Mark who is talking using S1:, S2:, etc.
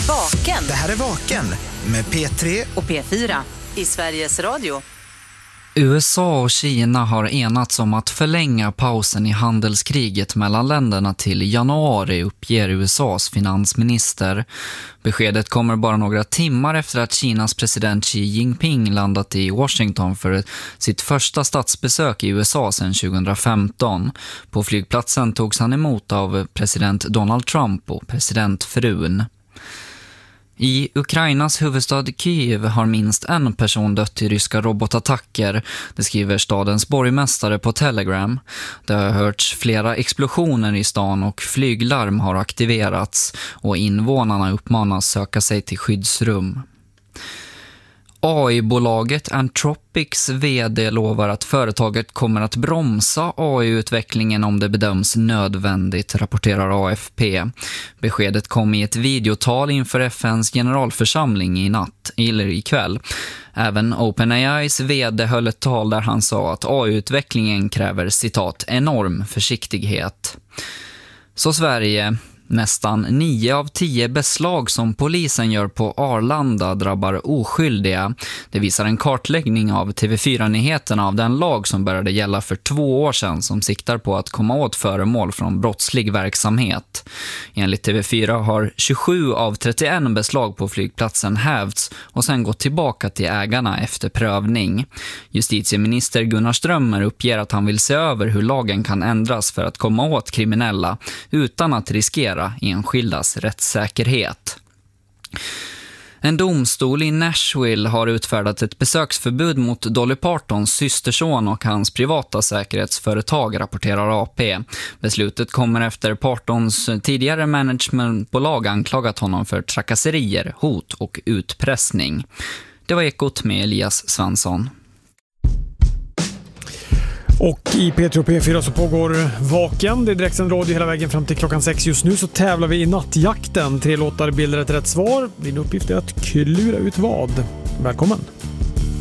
S1: Vaken.
S2: Det här är Vaken med P3
S1: och P4 i Sveriges Radio.
S3: USA och Kina har enats om att förlänga pausen i handelskriget mellan länderna till januari, uppger USAs finansminister. Beskedet kommer bara några timmar efter att Kinas president Xi Jinping landat i Washington för sitt första statsbesök i USA sedan 2015. På flygplatsen togs han emot av president Donald Trump och presidentfrun. I Ukrainas huvudstad Kyiv har minst en person dött i ryska robotattacker, det skriver stadens borgmästare på Telegram. Det har hörts flera explosioner i stan och flyglarm har aktiverats och invånarna uppmanas söka sig till skyddsrum. AI-bolaget Anthropics vd lovar att företaget kommer att bromsa AI-utvecklingen om det bedöms nödvändigt, rapporterar AFP. Beskedet kom i ett videotal inför FNs generalförsamling ikväll. Även OpenAIs vd höll ett tal där han sa att AI-utvecklingen kräver, citat, enorm försiktighet. Så Sverige. Nästan 9 av 10 beslag som polisen gör på Arlanda drabbar oskyldiga. Det visar en kartläggning av TV4-nyheterna av den lag som började gälla för 2 år sedan som siktar på att komma åt föremål från brottslig verksamhet. Enligt TV4 har 27 av 31 beslag på flygplatsen hävts och sen gått tillbaka till ägarna efter prövning. Justitieminister Gunnar Strömmer uppger att han vill se över hur lagen kan ändras för att komma åt kriminella utan att riskera enskildas rättssäkerhet. En domstol i Nashville har utfärdat ett besöksförbud mot Dolly Partons systerson och hans privata säkerhetsföretag, rapporterar AP. Beslutet kommer efter Partons tidigare managementbolag anklagat honom för trakasserier, hot och utpressning. Det var Ekot med Elias Svensson.
S4: Och i P3 och P4 så pågår Vaken. Det är direkt en radio hela vägen fram till klockan 6. Just nu så tävlar vi i nattjakten. 3 låtar bildar ett rätt svar. Din uppgift är att klura ut vad. Välkommen!